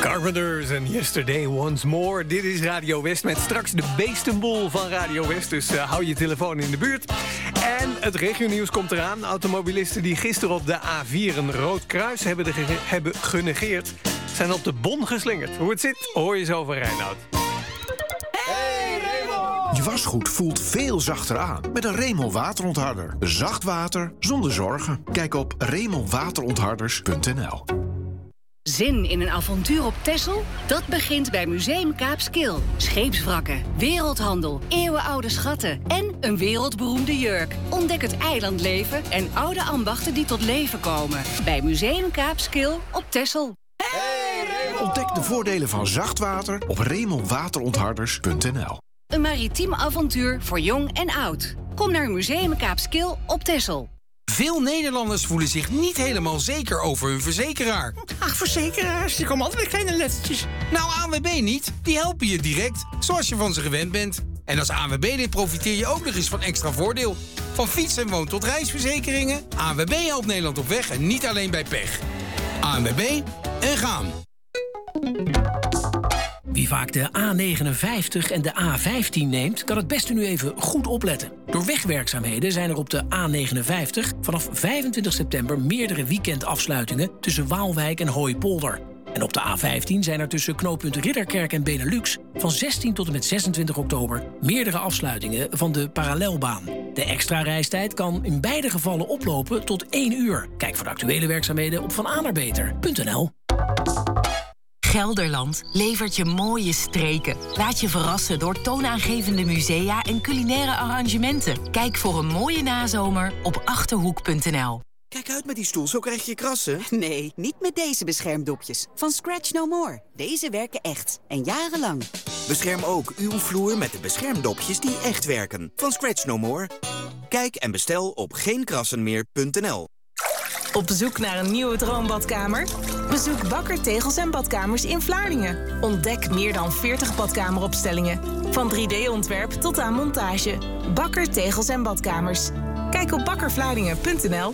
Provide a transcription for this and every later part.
Carpenters en Yesterday Once More. Dit is Radio West met straks de beestenboel van Radio West. Dus hou je telefoon in de buurt. En het regionieuws komt eraan. Automobilisten die gisteren op de A4 een rood kruis hebben genegeerd, zijn op de bon geslingerd. Hoe het zit, hoor je zo van Reinoud. Je wasgoed voelt veel zachter aan met een Remel waterontharder. Zacht water zonder zorgen. Kijk op remelwaterontharders.nl. Zin in een avontuur op Texel? Dat begint bij Museum Kaapskil. Scheepswrakken, wereldhandel, eeuwenoude schatten en een wereldberoemde jurk. Ontdek het eilandleven en oude ambachten die tot leven komen. Bij Museum Kaapskil op Texel. Ontdek de voordelen van zacht water op remelwaterontharders.nl. Een maritiem avontuur voor jong en oud. Kom naar Museum Kaapskil op Texel. Veel Nederlanders voelen zich niet helemaal zeker over hun verzekeraar. Ach, verzekeraars, die komen altijd met kleine lettertjes. Nou, ANWB niet. Die helpen je direct, zoals je van ze gewend bent. En als ANWB-lid profiteer je ook nog eens van extra voordeel. Van fiets- en woon- tot reisverzekeringen. ANWB helpt Nederland op weg en niet alleen bij pech. ANWB en gaan. Wie vaak de A59 en de A15 neemt, kan het beste nu even goed opletten. Door wegwerkzaamheden zijn er op de A59 vanaf 25 september meerdere weekendafsluitingen tussen Waalwijk en Hooipolder. En op de A15 zijn er tussen knooppunt Ridderkerk en Benelux van 16 tot en met 26 oktober meerdere afsluitingen van de parallelbaan. De extra reistijd kan in beide gevallen oplopen tot 1 uur. Kijk voor de actuele werkzaamheden op vananerbeter.nl. Gelderland levert je mooie streken. Laat je verrassen door toonaangevende musea en culinaire arrangementen. Kijk voor een mooie nazomer op Achterhoek.nl. Kijk uit met die stoel, zo krijg je krassen. Nee, niet met deze beschermdopjes. Van Scratch No More. Deze werken echt. En jarenlang. Bescherm ook uw vloer met de beschermdopjes die echt werken. Van Scratch No More. Kijk en bestel op geenkrassenmeer.nl. Op zoek naar een nieuwe droombadkamer? Bezoek Bakker Tegels en Badkamers in Vlaardingen. Ontdek meer dan 40 badkameropstellingen. Van 3D-ontwerp tot aan montage. Bakker Tegels en Badkamers. Kijk op bakkervlaardingen.nl.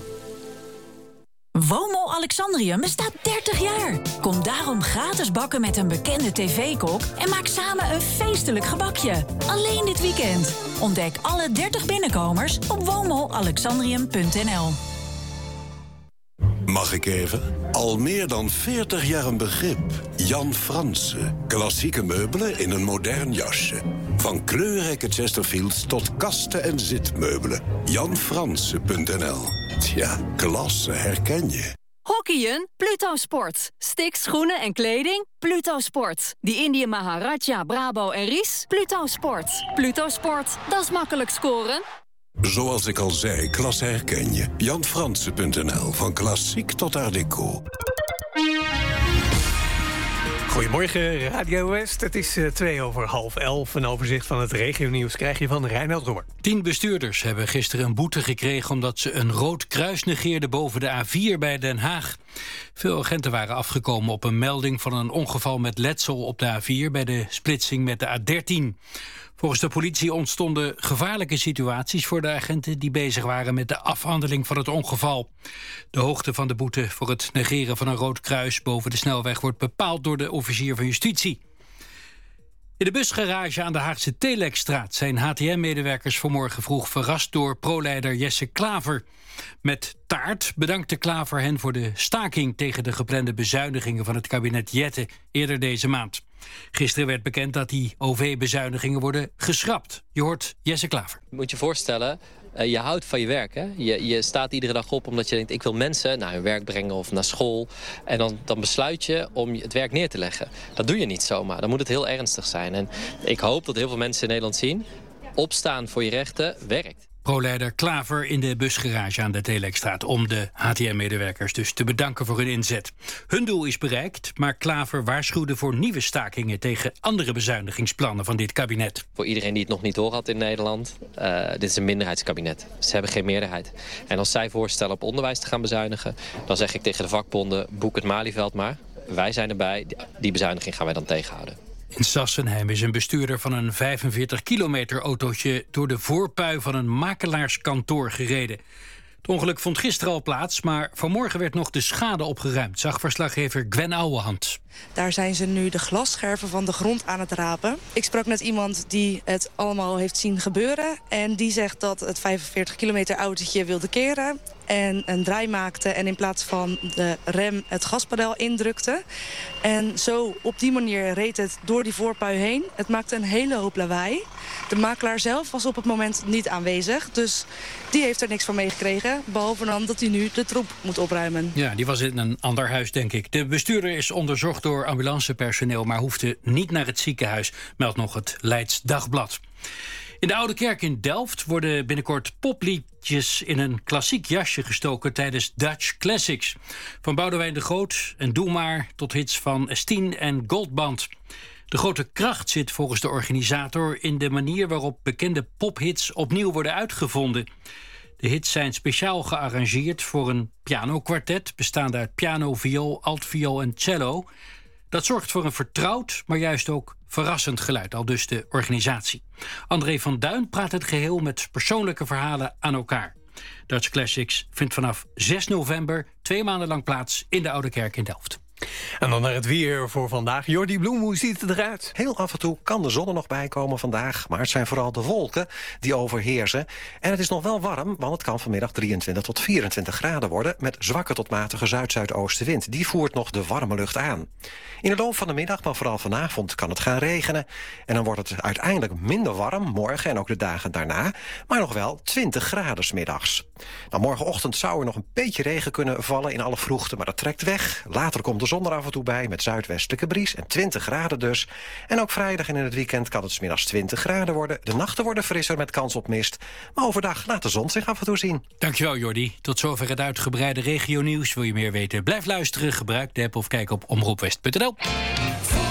WOMO Alexandrium bestaat 30 jaar. Kom daarom gratis bakken met een bekende tv-kok en maak samen een feestelijk gebakje. Alleen dit weekend. Ontdek alle 30 binnenkomers op womoalexandrium.nl. Mag ik even? Al meer dan 40 jaar een begrip. Jan Fransen. Klassieke meubelen in een modern jasje. Van kleurrijke Chesterfields tot kasten en zitmeubelen. JanFransen.nl. Tja, klasse herken je. Hockeyen? Pluto Sport. Sticks, schoenen en kleding? Pluto Sport. Die Indië Maharaja, Brabo en Ries? Pluto Sport. Pluto Sport, dat is makkelijk scoren. Zoals ik al zei, klasse herken je. JanFransen.nl. Van klassiek tot art déco. Goedemorgen, Radio West. Het is 11:02. Een overzicht van het regionieuws krijg je van Reinoud Roer. 10 bestuurders hebben gisteren een boete gekregen omdat ze een rood kruis negeerden boven de A4 bij Den Haag. Veel agenten waren afgekomen op een melding van een ongeval met letsel op de A4 bij de splitsing met de A13. Volgens de politie ontstonden gevaarlijke situaties voor de agenten die bezig waren met de afhandeling van het ongeval. De hoogte van de boete voor het negeren van een rood kruis boven de snelweg wordt bepaald door de officier van justitie. In de busgarage aan de Haagse Telexstraat zijn HTM-medewerkers vanmorgen vroeg verrast door pro-leider Jesse Klaver. Met taart bedankte Klaver hen voor de staking tegen de geplande bezuinigingen van het kabinet Jette eerder deze maand. Gisteren werd bekend dat die OV-bezuinigingen worden geschrapt. Je hoort Jesse Klaver. Je moet je voorstellen, je houdt van je werk. Hè? Je staat iedere dag op omdat je denkt, ik wil mensen naar hun werk brengen of naar school. En dan besluit je om het werk neer te leggen. Dat doe je niet zomaar. Dan moet het heel ernstig zijn. En ik hoop dat heel veel mensen in Nederland zien, opstaan voor je rechten werkt. Pro-leider Klaver in de busgarage aan de Telexstraat om de HTM-medewerkers dus te bedanken voor hun inzet. Hun doel is bereikt, maar Klaver waarschuwde voor nieuwe stakingen tegen andere bezuinigingsplannen van dit kabinet. Voor iedereen die het nog niet door had in Nederland, dit is een minderheidskabinet. Ze hebben geen meerderheid. En als zij voorstellen op onderwijs te gaan bezuinigen, dan zeg ik tegen de vakbonden, boek het Malieveld maar. Wij zijn erbij, die bezuiniging gaan wij dan tegenhouden. In Sassenheim is een bestuurder van een 45 kilometer autootje door de voorpui van een makelaarskantoor gereden. Het ongeluk vond gisteren al plaats, maar vanmorgen werd nog de schade opgeruimd, zag verslaggever Gwen Ouwehand. Daar zijn ze nu de glasscherven van de grond aan het rapen. Ik sprak net iemand die het allemaal heeft zien gebeuren. En die zegt dat het 45 kilometer autootje wilde keren en een draai maakte en in plaats van de rem het gaspedaal indrukte. En zo op die manier reed het door die voorpui heen. Het maakte een hele hoop lawaai. De makelaar zelf was op het moment niet aanwezig, dus die heeft er niks van meegekregen, behalve dan dat hij nu de troep moet opruimen. Ja, die was in een ander huis, denk ik. De bestuurder is onderzocht door ambulancepersoneel, maar hoefde niet naar het ziekenhuis, meldt nog het Leids Dagblad. In de Oude Kerk in Delft worden binnenkort popliedjes in een klassiek jasje gestoken tijdens Dutch Classics. Van Boudewijn de Groot en Doe Maar tot hits van Estien en Goldband. De grote kracht zit volgens de organisator in de manier waarop bekende pophits opnieuw worden uitgevonden. De hits zijn speciaal gearrangeerd voor een pianokwartet bestaande uit piano, viool, altviool en cello. Dat zorgt voor een vertrouwd, maar juist ook verrassend geluid, aldus de organisatie. André van Duin praat het geheel met persoonlijke verhalen aan elkaar. Dutch Classics vindt vanaf 6 november 2 maanden lang plaats in de Oude Kerk in Delft. En dan naar het weer voor vandaag. Jordi Bloem, hoe ziet het eruit? Heel af en toe kan de zon er nog bij komen vandaag, maar het zijn vooral de wolken die overheersen. En het is nog wel warm, want het kan vanmiddag 23 tot 24 graden worden met zwakke tot matige zuid-zuidoostenwind. Die voert nog de warme lucht aan. In de loop van de middag, maar vooral vanavond, kan het gaan regenen. En dan wordt het uiteindelijk minder warm, morgen en ook de dagen daarna, maar nog wel 20 graden 's middags. Nou, morgenochtend zou er nog een beetje regen kunnen vallen in alle vroegte, maar dat trekt weg. Later komt de zon er af en toe bij met zuidwestelijke bries en 20 graden dus. En ook vrijdag en in het weekend kan het 's middags 20 graden worden. De nachten worden frisser met kans op mist. Maar overdag laat de zon zich af en toe zien. Dankjewel Jordi. Tot zover het uitgebreide regionieuws. Wil je meer weten? Blijf luisteren, gebruik de app of kijk op omroepwest.nl.